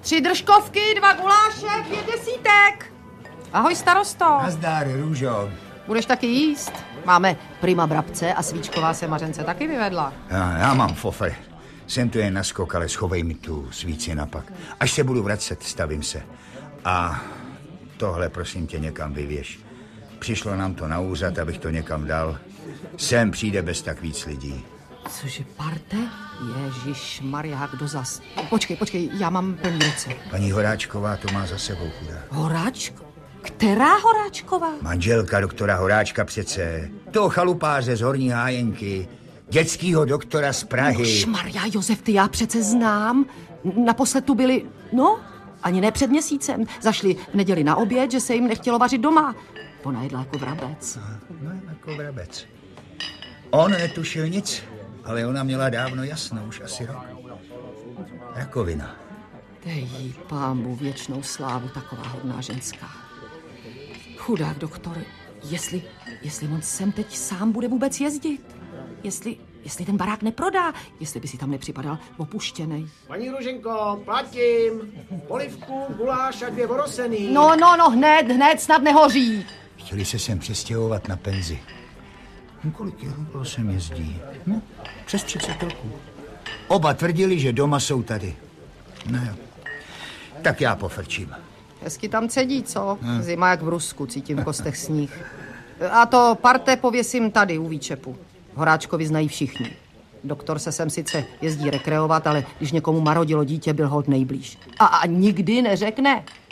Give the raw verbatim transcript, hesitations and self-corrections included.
Tři držkovky, dva guláše, pět desítek. Ahoj, starosto. Nazdar, Růžo. Budeš taky jíst? Máme prima brabce a svíčková se Mařence taky vyvedla. Já, já mám fofr. Jsem tu jen na skok, ale schovej mi tu svíci napak. Až se budu vracet, stavím se. A tohle prosím tě někam vyvěš. Přišlo nám to na úřad, abych to někam dal. Sem přijde bez tak víc lidí. Cože, parte? Ježišmarja, kdo zas? Počkej, počkej, já mám plný ruce. Paní Horáčková to má za sebou, chudá. Horáčko? Která Horáčková? Manželka doktora Horáčka přece. Toho chalupáře z Horní Hájenky. Dětskýho doktora z Prahy. Ježišmarja, Josef, ty já přece znám. Naposled tu byli, no, ani ne před měsícem. Zašli v neděli na oběd, že se jim nechtělo vařit doma. Ona jedla jako vrabec. No, jako vrabec. On netušil nic, ale ona měla dávno jasno, už asi rok. Rakovina. Dej jí, pámbu, věčnou slávu, taková hodná ženská. Chudák doktor, jestli, jestli on sem teď sám bude vůbec jezdit, jestli, jestli ten barák neprodá, jestli by si tam nepřipadal opuštěnej. Paní Ruženko, platím. Polivku, guláš a dvě vorosený. No, no, no, hned, hned, snad nehoří. Chtěli se sem přestěhovat na penzi. No, kolik je rublo sem jezdí? No, přes třicet roků. Oba tvrdili, že doma jsou tady. No jo. Tak já pofrčím. Hezky tam cedí, co? Hmm. Zima jak v Rusku, cítím v kostech sníh. A to parte pověsím tady u výčepu. Horáčkovi znají všichni. Doktor se sem sice jezdí rekreovat, ale když někomu marodilo dítě, byl holt nejblíž. A, a nikdy neřekne,